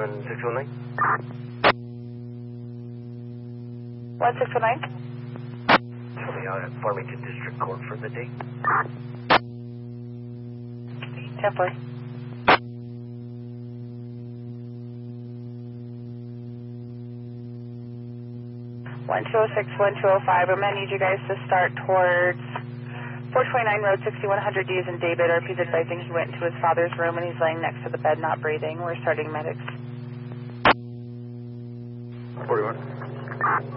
1619. 1619. Show me out at Farmington District Court for the day. 10-4. One 206, 1205. I'm going to need you guys to start towards 429 Road 6100 D is in David. RP's advising he went into his father's room and he's laying next to the bed, not breathing. We're starting medics. 41.